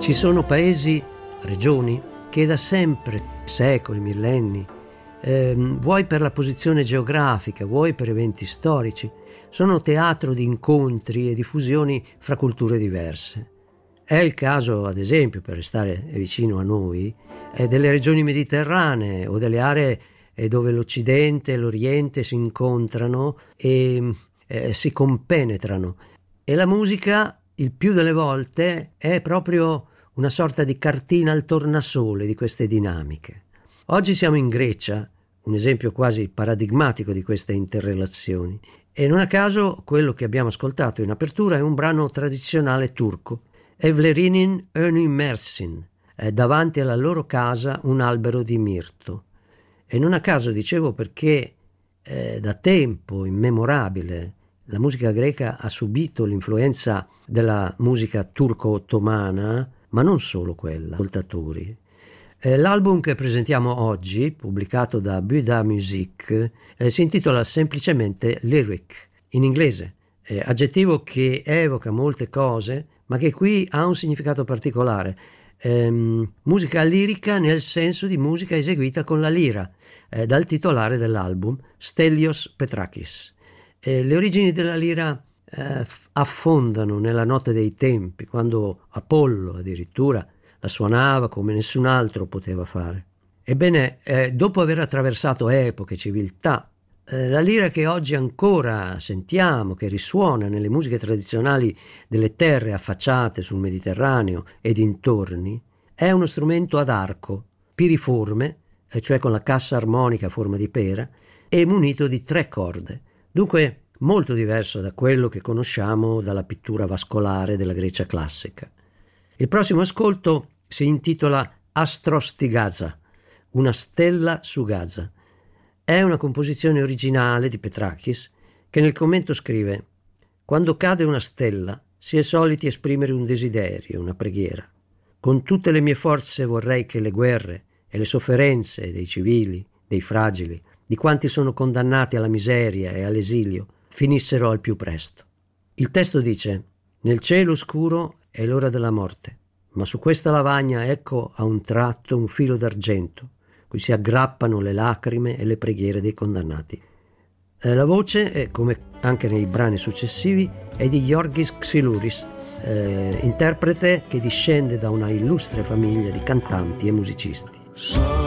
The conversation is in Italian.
Ci sono paesi, regioni, che da sempre, secoli, millenni, vuoi per la posizione geografica, vuoi per eventi storici, sono teatro di incontri e di fusioni fra culture diverse. È il caso, ad esempio, per restare vicino a noi, delle regioni mediterranee o delle aree dove l'Occidente e l'Oriente si incontrano e si compenetrano. E la musica, il più delle volte, è proprio una sorta di cartina al tornasole di queste dinamiche. Oggi siamo in Grecia, un esempio quasi paradigmatico di queste interrelazioni, e non a caso quello che abbiamo ascoltato in apertura è un brano tradizionale turco, Evlerinin Önü Mersin, davanti alla loro casa un albero di mirto. E non a caso dicevo perché da tempo immemorabile la musica greca ha subito l'influenza della musica turco-ottomana, ma non solo quella, ascoltatori. L'album che presentiamo oggi, pubblicato da Buddha Music, si intitola semplicemente Lyric, in inglese, aggettivo che evoca molte cose, ma che qui ha un significato particolare. Musica lirica nel senso di musica eseguita con la lira, dal titolare dell'album, Stelios Petrakis. Le origini della lira affondano nella notte dei tempi, quando Apollo addirittura la suonava come nessun altro poteva fare. Ebbene, dopo aver attraversato epoche, civiltà, la lira che oggi ancora sentiamo, che risuona nelle musiche tradizionali delle terre affacciate sul Mediterraneo e dintorni, è uno strumento ad arco, piriforme, cioè con la cassa armonica a forma di pera, e munito di 3 corde. Dunque molto diverso da quello che conosciamo dalla pittura vascolare della Grecia classica. Il prossimo ascolto si intitola Astros di Gaza, una stella su Gaza. È una composizione originale di Petrakis che nel commento scrive: «Quando cade una stella si è soliti esprimere un desiderio, una preghiera. Con tutte le mie forze vorrei che le guerre e le sofferenze dei civili, dei fragili, di quanti sono condannati alla miseria e all'esilio, finissero al più presto». Il testo dice: «Nel cielo scuro è l'ora della morte, ma su questa lavagna ecco a un tratto un filo d'argento, cui si aggrappano le lacrime e le preghiere dei condannati». La voce, come anche nei brani successivi, è di Giorgis Xylouris, interprete che discende da una illustre famiglia di cantanti e musicisti.